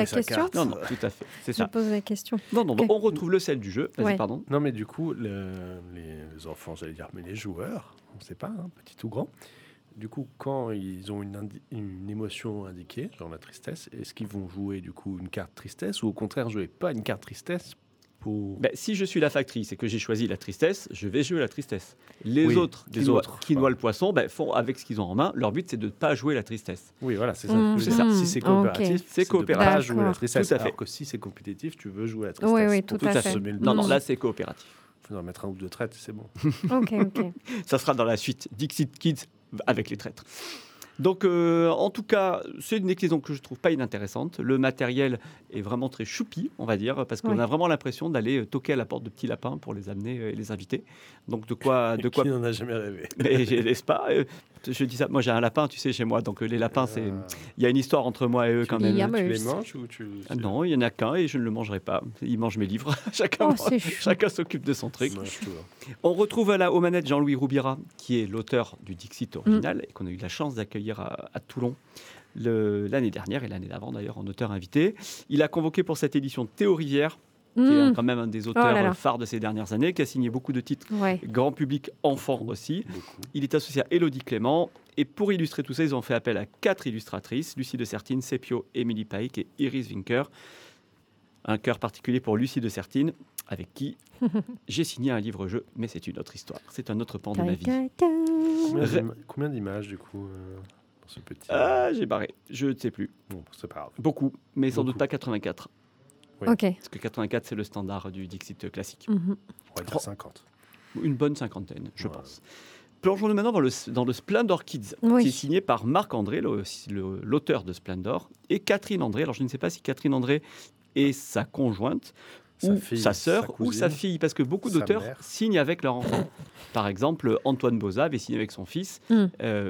La question. Non, tout à fait, c'est Je ça. pose la question. Non, Ok. on retrouve le sel du jeu. Vas-y, Ouais. pardon. Non, mais du coup, les enfants, j'allais dire, mais les joueurs, on ne sait pas, hein, petit ou grand, du coup, quand ils ont une émotion indiquée, genre la tristesse, est-ce qu'ils vont jouer du coup une carte tristesse ou au contraire jouer pas une carte tristesse pour... Si je suis la factrice et que j'ai choisi la tristesse, je vais jouer la tristesse. Les Oui, autres les autres, qui noient le poisson font avec ce qu'ils ont en main. Leur but, c'est de ne pas jouer la tristesse. Oui, voilà, c'est ça. Mmh, Je veux dire, mmh, si c'est coopératif, ok. C'est de pas coopératif. jouer la D'accord. tristesse. Tout à fait. Alors que si c'est compétitif, tu veux jouer la tristesse. Oui, oui, pour tout à fait. semer le Non, doute. là, c'est coopératif. Il faut en mettre un ou deux traites, c'est bon. Ok, ok. Ça sera dans la suite Dixit Kids avec les traîtres. Donc, en tout cas, c'est une déclinaison que je trouve pas inintéressante. Le matériel est vraiment très choupi, on va dire, parce qu'on Ouais. a vraiment l'impression d'aller toquer à la porte de petits lapins pour les amener et les inviter. Donc, de quoi Qui n'en a jamais rêvé. Mais n'est-ce pas je dis ça, moi j'ai un lapin, tu sais, chez moi, donc les lapins, il y a une histoire entre moi et eux quand même. Il y a Tu les Mouse. manges ou tu... Ah non, il y en a qu'un et je ne le mangerai pas. Il mange mes livres. Oh, c'est chou. Chacun s'occupe de son truc. Mange tout, hein. On retrouve aux manettes Jean-Louis Roubira, qui est l'auteur du Dixit original et qu'on a eu la chance d'accueillir à Toulon l'année dernière et l'année d'avant d'ailleurs en auteur invité. Il a convoqué pour cette édition Théo Rivière, qui est quand même un des auteurs là là. phares de ces dernières années, qui a signé beaucoup de titres Ouais. grand public, enfant aussi. Beaucoup. Il est associé à Élodie Clément. Et pour illustrer tout ça, ils ont fait appel à 4 illustratrices, Lucie de Sertine, Sepio, Émilie Paik et Iris Winker. Un cœur particulier pour Lucie de Sertine, avec qui j'ai signé un livre-jeu, mais c'est une autre histoire. C'est un autre pan de ma vie. Combien d'images du coup dans ce petit... Ah, j'ai barré. Je ne sais plus. Bon, c'est pas grave. Beaucoup, mais sans Beaucoup. doute pas 84. Ok. Parce que 84, c'est le standard du Dixit classique. Mhm. On va dire 50. Une bonne cinquantaine, je Ouais. pense. Plongeons-nous maintenant dans le Splendor Kids, Oui. qui est signé par Marc André, l'auteur de Splendor, et Catherine André. Alors, je ne sais pas si Catherine André est sa conjointe, Sa ou fille, sa sœur, sa ou sa cousine, fille, parce que beaucoup sa d'auteurs mère. signent avec leur enfant. Par exemple, Antoine Boza avait signé avec son fils Mm.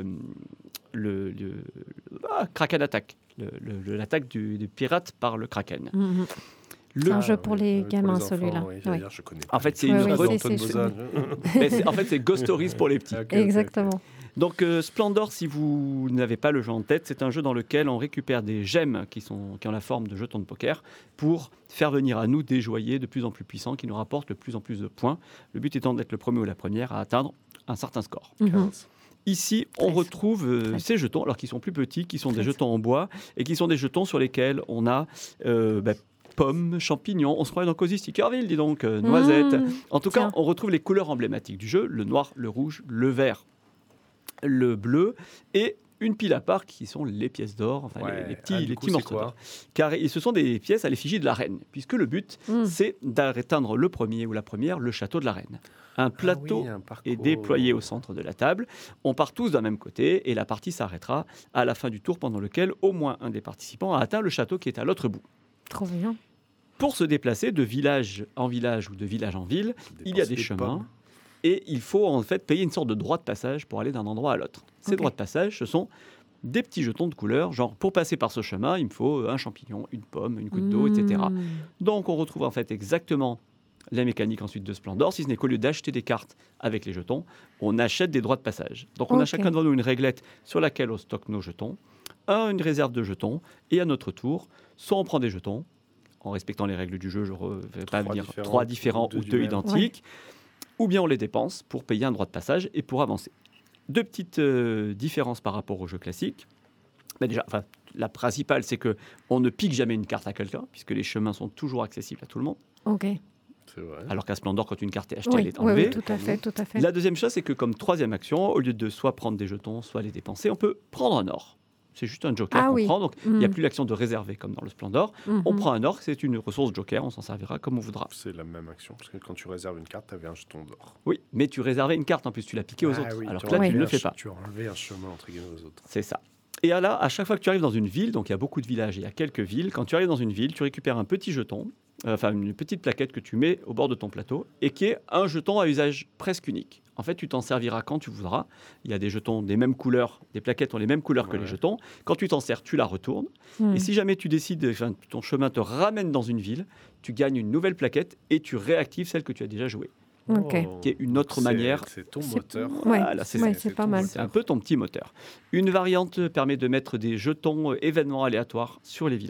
Kraken Attack, l'attaque du pirate par le Kraken. Mhm. Le- C'est un jeu pour les gamins, enfants, celui-là. oui, j'allais Ouais. dire, je connais En pas fait, c'est du une tout. Ouais, ouais, Antoine c'est- Bozan. En fait, c'est Ghost Stories pour les petits. Ok, ok, ok. Exactement. Donc Splendor, si vous n'avez pas le jeu en tête, c'est un jeu dans lequel on récupère des gemmes qui ont la forme de jetons de poker pour faire venir à nous des joailliers de plus en plus puissants qui nous rapportent de plus en plus de points. Le but étant d'être le premier ou la première à atteindre un certain score. Mhm. 15. Ici, on 13. retrouve 13. ces jetons, alors qu'ils sont plus petits, qui sont des 13. jetons en bois et qui sont des jetons sur lesquels on a pommes, champignons. On se croirait dans Cozy Stickerville, dis donc, noisettes. Mmh. En tout cas, Tiens. on retrouve les couleurs emblématiques du jeu, le noir, le rouge, le vert, le bleu et une pile à part qui sont les pièces d'or, enfin Ouais. les petits, Ah, les du coup, petits c'est morceaux quoi d'or. Car ce sont des pièces à l'effigie de la reine, puisque le but, Mmh. c'est d'atteindre le premier ou la première, le château de la reine. Un plateau Ah oui, un est parcours. déployé au centre de la table. On part tous d'un même côté et la partie s'arrêtera à la fin du tour pendant lequel au moins un des participants a atteint le château qui est à l'autre bout. Trop bien. Pour se déplacer de village en village ou de village en ville, il y a Dépenser des chemins pommes. et il faut en fait payer une sorte de droit de passage pour aller d'un endroit à l'autre. Ces Ok. droits de passage, ce sont des petits jetons de couleur, genre pour passer par ce chemin, il me faut un champignon, une pomme, une goutte d'eau, etc. Mmh. Donc on retrouve en fait exactement la mécanique ensuite de Splendor, si ce n'est qu'au lieu d'acheter des cartes avec les jetons, on achète des droits de passage. Donc on a Ok. chacun devant nous une réglette sur laquelle on stocke nos jetons, une réserve de jetons, et à notre tour, soit on prend des jetons, en respectant les règles du jeu, je ne vais pas Trois dire différents, 3 différents ou ou deux 2 du même. identiques, ou bien on les dépense pour payer un droit de passage et pour avancer. Deux petites différences par rapport au jeu classique. Ben déjà, enfin, la principale, c'est que on ne pique jamais une carte à quelqu'un, puisque les chemins sont toujours accessibles à tout le monde. Ok. C'est vrai. Alors qu'à Splendor, quand une carte est achetée, Oui, elle est oui, enlevée. oui, tout à fait, tout à fait. La deuxième chose, c'est que comme troisième action, au lieu de soit prendre des jetons, soit les dépenser, on peut prendre un or. C'est juste un joker Ah qu'on oui. prend, donc il n'y a Mhm. plus l'action de réserver comme dans le Splendor. Mhm. On prend un or, c'est une ressource joker, on s'en servira comme on voudra. C'est la même action, parce que quand tu réserves une carte, tu avais un jeton d'or. Oui, mais tu réservais une carte en plus, tu l'as piquée aux Ah autres. oui, Alors tu que là, as tu ne le enlevé fais pas. Tu as enlevé un chemin entre guillemets aux autres. C'est ça. Et là, à chaque fois que tu arrives dans une ville, donc il y a beaucoup de villages et il y a quelques villes, quand tu arrives dans une ville, tu récupères un petit jeton, enfin une petite plaquette que tu mets au bord de ton plateau et qui est un jeton à usage presque unique. En fait, tu t'en serviras quand tu voudras. Il y a des jetons des mêmes couleurs, des plaquettes ont les mêmes couleurs que les Ouais. jetons. Quand tu t'en sers, tu la retournes. Mmh. Et si jamais tu décides, enfin, ton chemin te ramène dans une ville, tu gagnes une nouvelle plaquette et tu réactives celle que tu as déjà jouée. Ok. Qui est une autre C'est- manière. C'est ton C'est- moteur. Ouais, Voilà, c'est ouais, ça. c'est pas ton mal. C'est un peu ton petit moteur. Une variante permet de mettre des jetons événements aléatoires sur les villages.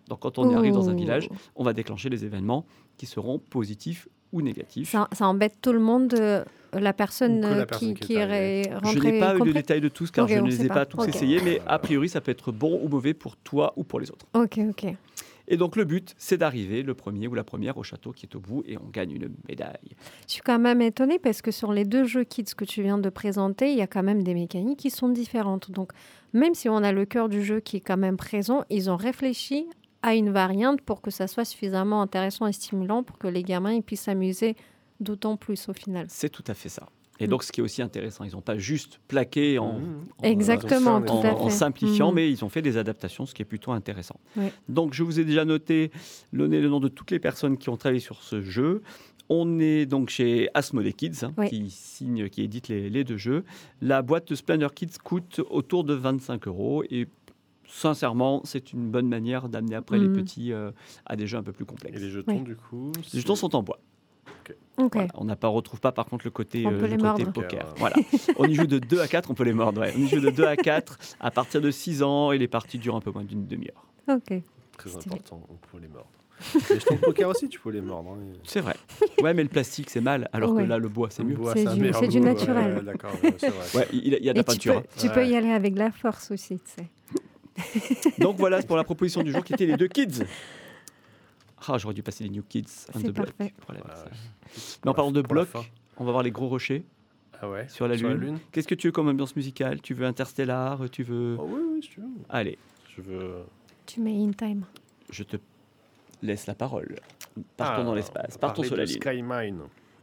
Donc quand on arrive dans un Ouh. village, on va déclencher les événements qui seront positifs ou négatifs. Ça embête tout le monde, la personne, Ou que la personne qui qui est arrivée. est Je rentrée n'ai pas eu le complète. détail de tous car Ok, je on ne sait les ai pas. pas tous Ok. essayés, mais Voilà. a priori ça peut être bon ou mauvais pour toi ou pour les autres. Ok. Et donc le but, c'est d'arriver le premier ou la première au château qui est au bout et on gagne une médaille. Je suis quand même étonnée parce que sur les 2 jeux Kids que tu viens de présenter, il y a quand même des mécaniques qui sont différentes. Donc, même si on a le cœur du jeu qui est quand même présent, ils ont réfléchi à une variante pour que ça soit suffisamment intéressant et stimulant pour que les gamins ils puissent s'amuser d'autant plus au final. C'est tout à fait ça. Et donc ce qui est aussi intéressant, ils n'ont pas juste plaqué Exactement, tout à fait. en simplifiant, Mhm. mais ils ont fait des adaptations, ce qui est plutôt intéressant. Ouais. Donc je vous ai déjà noté le nom de toutes les personnes qui ont travaillé sur ce jeu. On est donc chez Asmodee Kids, Oui. qui édite les 2 jeux. La boîte de Splendor Kids coûte autour de 25 € et sincèrement, c'est une bonne manière d'amener après les Mhm. petits à des jeux un peu plus Et complexes. les jetons, Oui. du coup Les jetons sont en bois. Ok. Voilà, on retrouve pas par contre le côté, On peut les le côté mordre. poker. Ok, Voilà. On y joue de 2 à 4, on peut les mordre. Ouais. On y joue de 2 à 4 à partir de 6 ans et les parties durent un peu moins d'une demi-heure. Ok. Très Stylé. important, on peut les mordre. Les jetons de poker aussi, tu peux les mordre. Hein. C'est vrai. Ouais, mais le plastique c'est mal, alors Ouais. que là le bois c'est Le mieux. bois, C'est un du- meilleur c'est du goût, naturel. ouais, d'accord, ouais, c'est vrai. Ouais, il y a de la Et peinture. tu peux y aller avec de la force aussi, tu sais. Donc voilà pour la proposition du jour qui était les 2 kids. Ah, j'aurais dû passer les New Kids on C'est the block. parfait. Voilà, Voilà. ça. Pour Mais en la- parlant de pour la blocs, fin. on va voir les gros rochers Ah ouais, sur la Lune. Qu'est-ce que tu veux comme ambiance musicale? Tu veux Interstellar? Tu veux... Oh oui, oui, si tu veux. Allez, Je veux. Tu mets in time. je te laisse la parole. Partons dans l'espace, on va partons parler sur la de Lune. Skymine.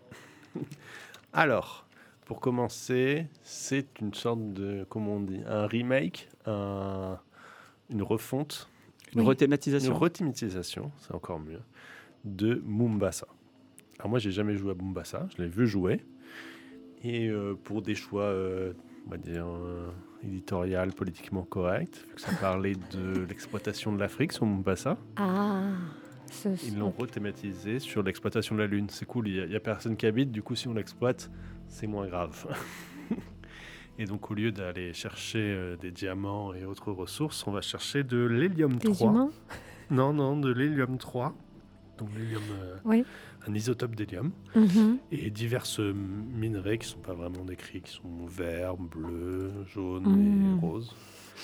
Alors, pour commencer, c'est une sorte de, comment on dit, un remake, une refonte, Une Oui. une rethématisation. rethématisation, c'est encore mieux, de Mombasa. Alors moi, j'ai jamais joué à Mombasa, je l'ai vu jouer, et pour des choix, on va dire, éditorial, politiquement correct, vu que ça parlait de l'exploitation de l'Afrique sur Mombasa. Ah. Ils l'ont rethématisé sur l'exploitation de la Lune. C'est cool, il y a personne qui habite, du coup si on l'exploite, c'est moins grave. Et donc au lieu d'aller chercher des diamants et autres ressources, on va chercher de l'hélium Des 3. humains. Non, de l'hélium 3. Donc l'hélium, Oui. un isotope d'hélium. Mhm. Et diverses minerais qui ne sont pas vraiment décrits, qui sont verts, bleus, jaunes Mm. et roses.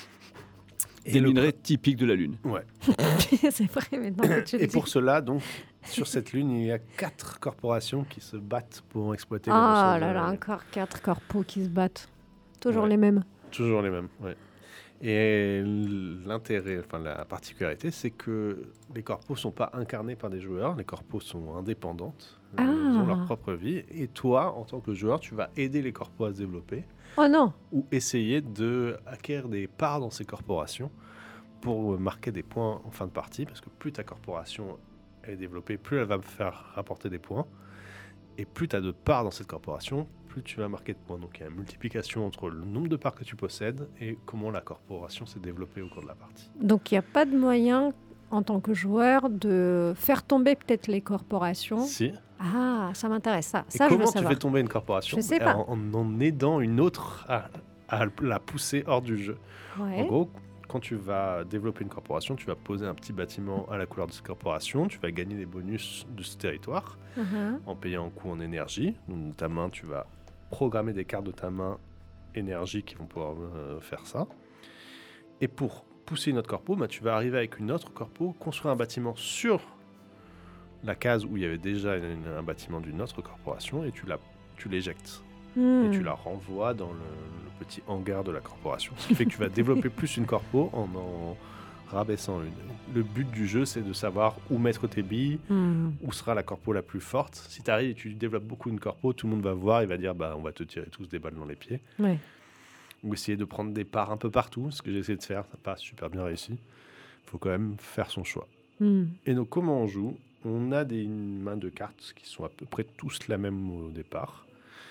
Des le minerais typiques de la Lune. Ouais. C'est vrai, maintenant que tu le Et dis. pour cela, donc, sur cette lune, il y a 4 corporations qui se battent pour exploiter les Ah ressources. là de là, la Lune. encore 4 corpos qui se battent. Toujours Ouais. les mêmes. Toujours les mêmes, ouais. Et l'intérêt, enfin la particularité, c'est que les corpos sont pas incarnés par des joueurs, les corpos sont indépendantes, Ah. ils ont leur propre vie, et toi, en tant que joueur, tu vas aider les corpos à se développer, Oh non. ou essayer de acquérir des parts dans ces corporations pour marquer des points en fin de partie, parce que plus ta corporation est développée, plus elle va me faire rapporter des points, et plus tu as de parts dans cette corporation, plus tu vas marquer de points. Donc il y a une multiplication entre le nombre de parts que tu possèdes et comment la corporation s'est développée au cours de la partie. Donc il n'y a pas de moyen, en tant que joueur, de faire tomber peut-être les corporations. Si. Ah, ça m'intéresse, ça. Et Ça, je veux comment tu savoir. fais tomber une corporation? Je sais pas. En aidant une autre à la pousser hors du jeu. En Ouais. gros, quand tu vas développer une corporation, tu vas poser un petit bâtiment à la couleur de cette corporation, tu vas gagner des bonus de ce territoire Mhm. en payant un coût en énergie. Donc, ta main, tu vas programmer des cartes de ta main énergie qui vont pouvoir faire ça. Et pour pousser une autre corpo, bah, tu vas arriver avec une autre corpo, construire un bâtiment sur la case où il y avait déjà un bâtiment d'une autre corporation et tu l'éjectes. Et tu la renvoies dans le petit hangar de la corporation. Ce qui fait que tu vas développer plus une corpo en rabaissant une. Le but du jeu, c'est de savoir où mettre tes billes, Hmm. où sera la corpo la plus forte. Si tu arrives et tu développes beaucoup une corpo, tout le monde va voir et va dire bah, on va te tirer tous des balles dans les pieds. Ouais. Ou essayer de prendre des parts un peu partout, ce que j'ai essayé de faire, ça n'a pas super bien réussi. Il faut quand même faire son choix. Hmm. Et donc comment on joue? On a des mains de cartes qui sont à peu près tous la même au départ.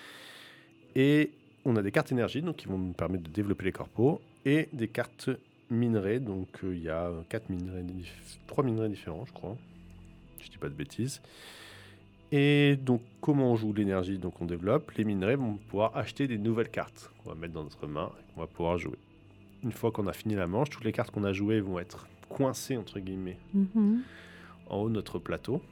Et on a des cartes énergie donc, qui vont nous permettre de développer les corpos et des cartes minerais. Donc il y a 3 minerais différents, je crois. Je dis pas de bêtises. Et donc comment on joue l'énergie? Donc on développe. Les minerais vont pouvoir acheter des nouvelles cartes qu'on va mettre dans notre main et qu'on va pouvoir jouer. Une fois qu'on a fini la manche, toutes les cartes qu'on a jouées vont être coincées, entre guillemets, Mhm. en haut de notre plateau.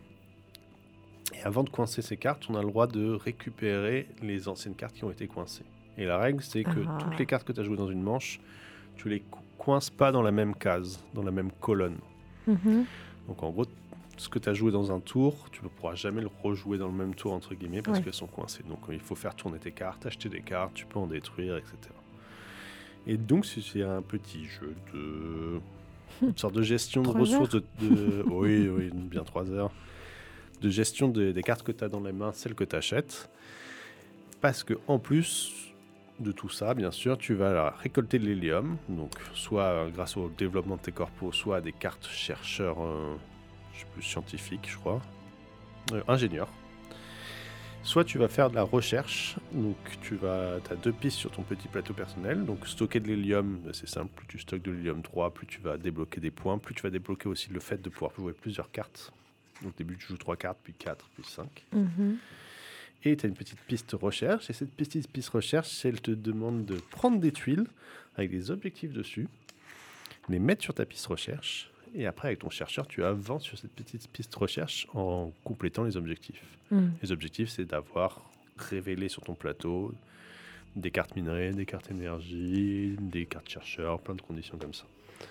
Et avant de coincer ces cartes, on a le droit de récupérer les anciennes cartes qui ont été coincées. Et la règle, c'est que Ah. toutes les cartes que tu as jouées dans une manche, tu les coinces pas dans la même case, dans la même colonne. Mhm. Donc en gros, ce que tu as joué dans un tour, tu ne pourras jamais le rejouer dans le même tour, entre guillemets, parce Ouais. qu'elles sont coincées. Donc il faut faire tourner tes cartes, acheter des cartes, tu peux en détruire, etc. Et donc c'est un petit jeu de... une sorte de gestion de 3 ressources oui, bien 3 heures. De gestion des cartes que tu as dans les mains, celles que tu achètes. Parce que en plus de tout ça, bien sûr, tu vas récolter de l'hélium, donc soit grâce au développement de tes corpos, soit à des cartes chercheurs, je sais plus, scientifiques, je crois, ingénieurs. Soit tu vas faire de la recherche, donc tu as 2 pistes sur ton petit plateau personnel. Donc stocker de l'hélium, c'est simple, plus tu stockes de l'hélium 3, plus tu vas débloquer des points, plus tu vas débloquer aussi le fait de pouvoir jouer plusieurs cartes. Donc au début tu joues 3 cartes, puis 4, puis 5. Mhm. Et tu as une petite piste recherche, et cette petite piste recherche, elle te demande de prendre des tuiles avec des objectifs dessus, les mettre sur ta piste recherche, et après avec ton chercheur, tu avances sur cette petite piste recherche en complétant les objectifs. Mhm. Les objectifs, c'est d'avoir révélé sur ton plateau des cartes minerais, des cartes énergie, des cartes chercheurs, plein de conditions comme ça.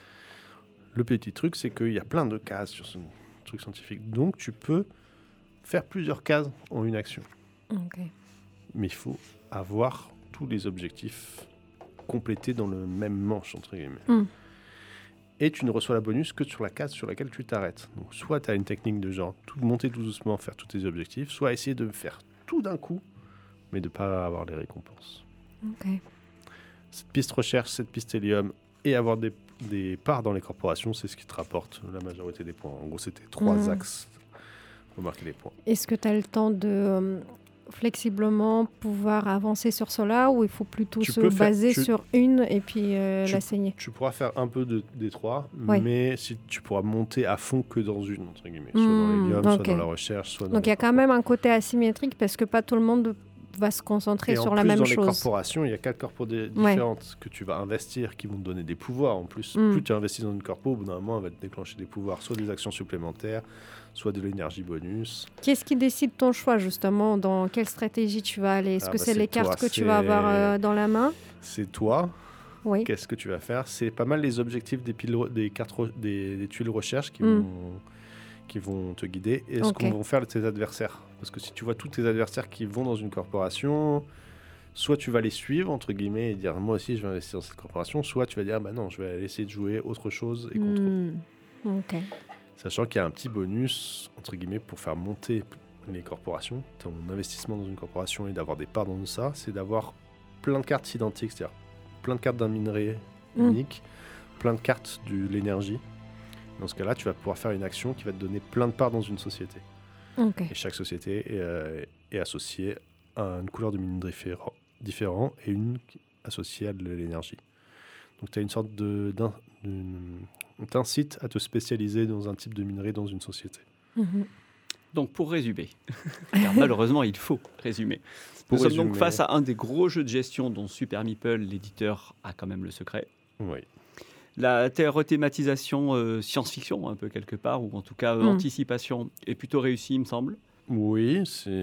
Le petit truc, c'est qu'il y a plein de cases sur ce truc scientifique, donc tu peux faire plusieurs cases en une action. Ok. Mais il faut avoir tous les objectifs complétés dans le même manche, entre guillemets. Mm. Et tu ne reçois la bonus que sur la case sur laquelle tu t'arrêtes. Donc, soit tu as une technique de genre monter tout doucement, faire tous tes objectifs, soit essayer de faire tout d'un coup, mais de ne pas avoir les récompenses. Ok. Cette piste recherche, cette piste hélium, et avoir des parts dans les corporations, c'est ce qui te rapporte la majorité des points. En gros, c'était 3 axes pour marquer les points. Est-ce que tu as le temps de flexiblement pouvoir avancer sur cela ou il faut plutôt Tu se peux faire- baser tu- sur une et puis tu- la saigner? Tu pourras faire un peu des 3, Ouais. mais si tu pourras monter à fond que dans une, entre guillemets. Soit dans l'hélium, ok. soit dans la recherche, soit dans Donc il y les a quand même un côté asymétrique parce que pas tout le monde va se concentrer Et sur en la plus, même dans les chose. corporations, il y a 4 corpos différentes que tu vas investir qui vont te donner des pouvoirs. En plus, plus tu investis dans une corpo, au bout d'un moment, elle va te déclencher des pouvoirs, soit des actions supplémentaires, soit de l'énergie bonus. Qu'est-ce qui décide ton choix justement? Dans quelle stratégie tu vas aller? Est-ce que c'est les cartes que tu vas avoir dans la main? C'est toi. Oui. Qu'est-ce que tu vas faire? C'est pas mal les objectifs des tuiles recherche qui vont te guider et ce qu'on vont faire tes adversaires. Parce que si tu vois tous tes adversaires qui vont dans une corporation, soit tu vas les suivre, entre guillemets, et dire moi aussi je vais investir dans cette corporation, soit tu vas dire bah non, je vais aller essayer de jouer autre chose et contre eux. Ok. Sachant qu'il y a un petit bonus, entre guillemets, pour faire monter les corporations. Ton investissement dans une corporation et d'avoir des parts dans ça, c'est d'avoir plein de cartes identiques, c'est-à-dire plein de cartes d'un minerai unique, plein de cartes de l'énergie. Dans ce cas-là, tu vas pouvoir faire une action qui va te donner plein de parts dans une société. Ok. Et chaque société est associée à une couleur de minerai différent et une associée à de l'énergie. Donc tu as une sorte on t'incite à te spécialiser dans un type de minerai dans une société. Donc pour résumer, car malheureusement il faut résumer. Nous sommes donc face à un des gros jeux de gestion dont Super Meeple, l'éditeur, a quand même le secret. Oui. La rethématisation science-fiction, un peu quelque part, ou en tout cas anticipation, est plutôt réussie, il me semble. Oui,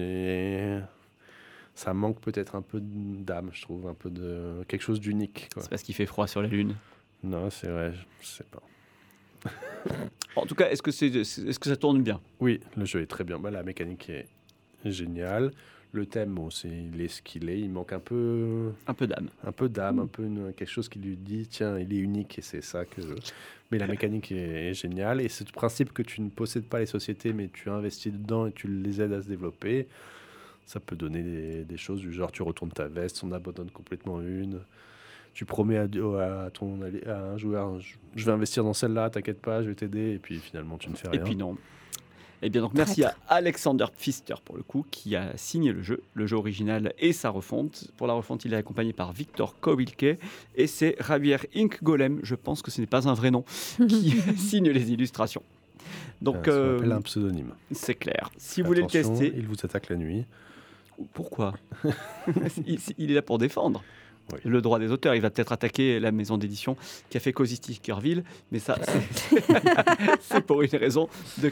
ça manque peut-être un peu d'âme, je trouve, un peu de quelque chose d'unique. C'est parce qu'il fait froid sur la Lune. Non, c'est vrai, je sais pas. En tout cas, est-ce que ça tourne bien? Oui, le jeu est très bien. La mécanique est géniale. Le thème, il est ce qu'il est. Il manque un peu d'âme. Un peu d'âme, quelque chose qui lui dit tiens, il est unique et c'est ça que je... Mais la mécanique est géniale. Et ce principe que tu ne possèdes pas les sociétés, mais tu investis dedans et tu les aides à se développer, ça peut donner des choses du genre tu retournes ta veste, on abandonne complètement une. Tu promets à un joueur, je vais investir dans celle-là, t'inquiète pas, je vais t'aider, et puis finalement tu ne fais rien. Et puis non. Eh bien donc merci à Alexander Pfister pour le coup qui a signé le jeu original et sa refonte. Pour la refonte, il est accompagné par Victor Kowilke et c'est Javier Ink Golem, je pense que ce n'est pas un vrai nom, qui signe les illustrations. Donc ça s'appelle un pseudonyme. C'est clair. Si vous voulez le tester, il vous attaque la nuit. Pourquoi? Il est là pour défendre. Oui. le droit des auteurs. Il va peut-être attaquer la maison d'édition qui a fait Cozy Stickerville, mais ça, c'est pour une raison de